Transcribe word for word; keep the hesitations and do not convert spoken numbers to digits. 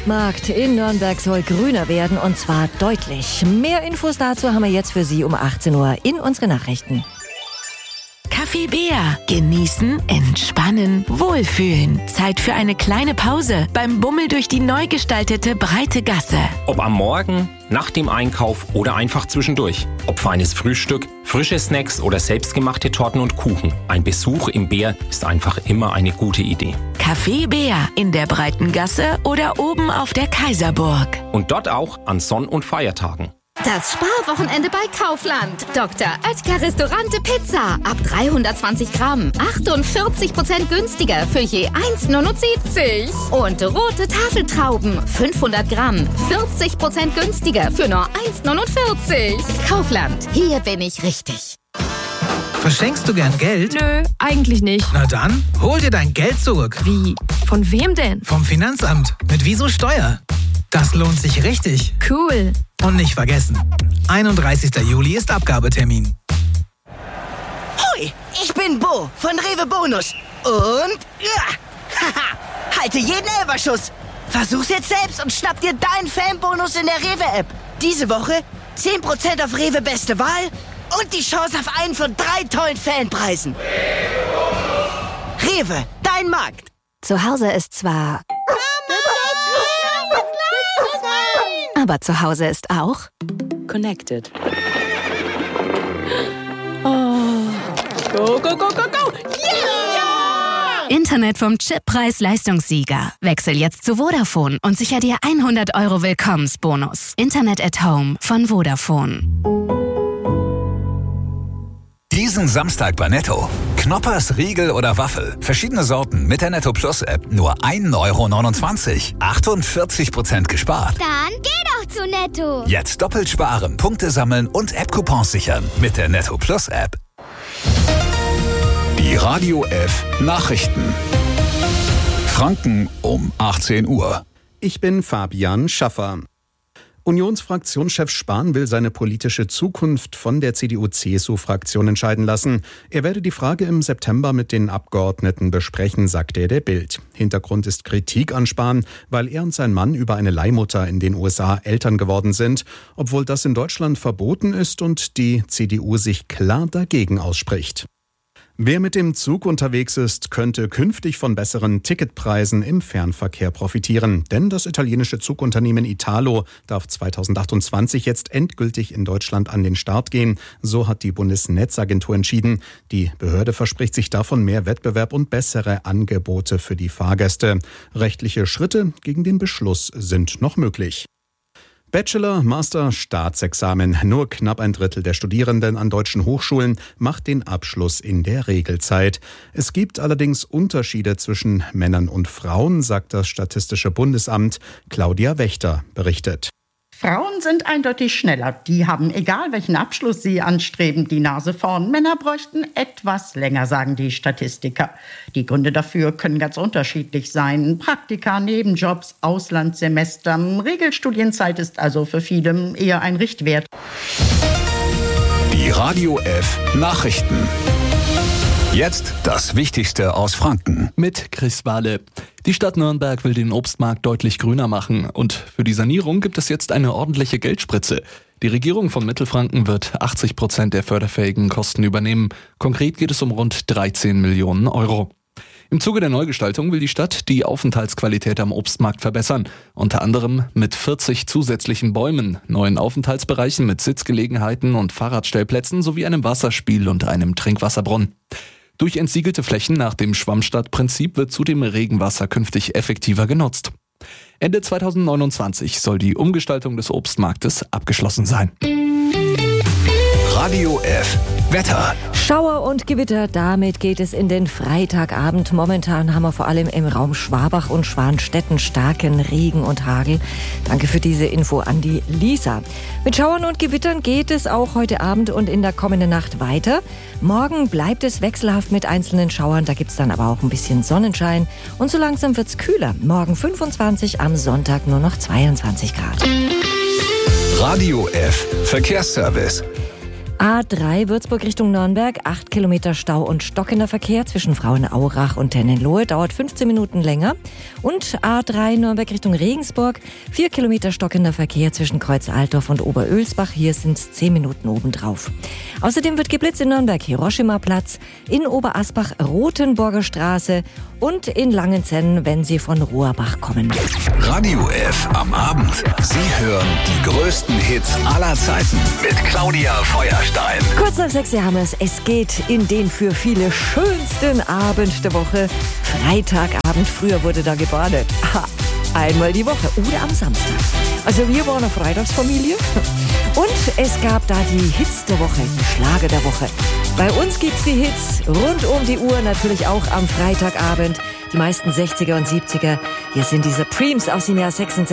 Obstmarkt in Nürnberg soll grüner werden und zwar deutlich. Mehr Infos dazu haben wir jetzt für Sie um achtzehn Uhr in unsere Nachrichten. Kaffee Bär. Genießen, entspannen, wohlfühlen. Zeit für eine kleine Pause beim Bummel durch die neu gestaltete breite Gasse. Ob am Morgen, nach dem Einkauf oder einfach zwischendurch. Ob feines Frühstück, frische Snacks oder selbstgemachte Torten und Kuchen. Ein Besuch im Bär ist einfach immer eine gute Idee. Kaffee Bär in der breiten Gasse oder oben auf der Kaiserburg. Und dort auch an Sonn- und Feiertagen. Das Sparwochenende bei Kaufland. Doktor Oetker Restaurante Pizza. Ab dreihundertzwanzig Gramm. achtundvierzig Prozent günstiger für je eins neunundsiebzig. Und rote Tafeltrauben. fünfhundert Gramm. vierzig Prozent günstiger für nur eins neunundvierzig. Kaufland. Hier bin ich richtig. Verschenkst du gern Geld? Nö, eigentlich nicht. Na dann, hol dir dein Geld zurück. Wie? Von wem denn? Vom Finanzamt. Mit Wieso Steuer. Das lohnt sich richtig. Cool. Und nicht vergessen, einunddreißigster Juli ist Abgabetermin. Hoi, ich bin Bo von Rewe Bonus. Und, ja, haha, halte jeden Elferschuss. Versuch's jetzt selbst und schnapp dir deinen Fanbonus in der Rewe-App. Diese Woche zehn Prozent auf Rewe Beste Wahl und die Chance auf einen von drei tollen Fanpreisen. Rewe, dein Markt. Zu Hause ist zwar... Aber zu Hause ist auch... Connected. Oh. Go, go, go, go, go! Yeah! Internet vom Chip Preis-Leistungssieger. Wechsel jetzt zu Vodafone und sicher dir hundert Euro Willkommensbonus. Internet at Home von Vodafone. Diesen Samstag bei Netto. Knoppers, Riegel oder Waffel. Verschiedene Sorten mit der Netto Plus App. Nur ein Euro neunundzwanzig. achtundvierzig Prozent gespart. Dann geh doch zu Netto. Jetzt doppelt sparen, Punkte sammeln und App-Coupons sichern. Mit der Netto Plus App. Die Radio F Nachrichten. Franken um achtzehn Uhr. Ich bin Fabian Schaffer. Unionsfraktionschef Spahn will seine politische Zukunft von der C D U-C S U-Fraktion entscheiden lassen. Er werde die Frage im September mit den Abgeordneten besprechen, sagte er der Bild. Hintergrund ist Kritik an Spahn, weil er und sein Mann über eine Leihmutter in den U S A Eltern geworden sind, obwohl das in Deutschland verboten ist und die C D U sich klar dagegen ausspricht. Wer mit dem Zug unterwegs ist, könnte künftig von besseren Ticketpreisen im Fernverkehr profitieren. Denn das italienische Zugunternehmen Italo darf zweitausendachtundzwanzig jetzt endgültig in Deutschland an den Start gehen. So hat die Bundesnetzagentur entschieden. Die Behörde verspricht sich davon mehr Wettbewerb und bessere Angebote für die Fahrgäste. Rechtliche Schritte gegen den Beschluss sind noch möglich. Bachelor, Master, Staatsexamen. Nur knapp ein Drittel der Studierenden an deutschen Hochschulen macht den Abschluss in der Regelzeit. Es gibt allerdings Unterschiede zwischen Männern und Frauen, sagt das Statistische Bundesamt. Claudia Wächter berichtet. Frauen sind eindeutig schneller. Die haben, egal welchen Abschluss sie anstreben, die Nase vorn. Männer bräuchten etwas länger, sagen die Statistiker. Die Gründe dafür können ganz unterschiedlich sein. Praktika, Nebenjobs, Auslandssemester. Regelstudienzeit ist also für viele eher ein Richtwert. Die Radio F Nachrichten. Jetzt das Wichtigste aus Franken. Mit Chris Wahle. Die Stadt Nürnberg will den Obstmarkt deutlich grüner machen. Und für die Sanierung gibt es jetzt eine ordentliche Geldspritze. Die Regierung von Mittelfranken wird achtzig Prozent der förderfähigen Kosten übernehmen. Konkret geht es um rund dreizehn Millionen Euro. Im Zuge der Neugestaltung will die Stadt die Aufenthaltsqualität am Obstmarkt verbessern. Unter anderem mit vierzig zusätzlichen Bäumen, neuen Aufenthaltsbereichen mit Sitzgelegenheiten und Fahrradstellplätzen sowie einem Wasserspiel und einem Trinkwasserbrunnen. Durch entsiegelte Flächen nach dem Schwammstadtprinzip wird zudem Regenwasser künftig effektiver genutzt. Ende zweitausendneunundzwanzig soll die Umgestaltung des Obstmarktes abgeschlossen sein. Radio F Wetter. Schauer und Gewitter, damit geht es in den Freitagabend. Momentan haben wir vor allem im Raum Schwabach und Schwanstetten starken Regen und Hagel. Danke für diese Info an die Lisa. Mit Schauern und Gewittern geht es auch heute Abend und in der kommenden Nacht weiter. Morgen bleibt es wechselhaft mit einzelnen Schauern, da gibt es dann aber auch ein bisschen Sonnenschein. Und so langsam wird es kühler. Morgen fünfundzwanzig, am Sonntag nur noch zweiundzwanzig Grad. Radio F Verkehrsservice. A drei Würzburg Richtung Nürnberg, acht Kilometer Stau und stockender Verkehr zwischen Frauenaurach und Tennenlohe, dauert fünfzehn Minuten länger. Und A drei Nürnberg Richtung Regensburg, vier Kilometer stockender Verkehr zwischen Kreuz Altdorf und Oberölsbach, hier sind es zehn Minuten obendrauf. Außerdem wird geblitzt in Nürnberg Hiroshima-Platz, in Oberasbach Rothenburger Straße und in Langenzenn, wenn Sie von Rohrbach kommen. Radio F am Abend. Sie hören die größten Hits aller Zeiten mit Claudia Feuerstein. Kurz nach sechs Uhr haben wir es. Es geht in den für viele schönsten Abend der Woche. Freitagabend, früher wurde da gebadet. Aha. Einmal die Woche oder am Samstag. Also wir waren eine Freitagsfamilie und es gab da die Hits der Woche, die Schlager der Woche. Bei uns gibt's die Hits rund um die Uhr, natürlich auch am Freitagabend. Die meisten sechziger und siebziger. Hier sind diese Preems aus dem Jahr sechsundsechzig.